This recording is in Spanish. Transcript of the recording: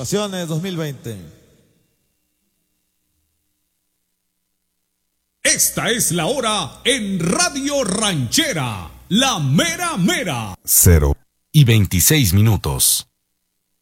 Felicitaciones 2020. Esta es la hora en Radio Ranchera, la mera mera. 0:26.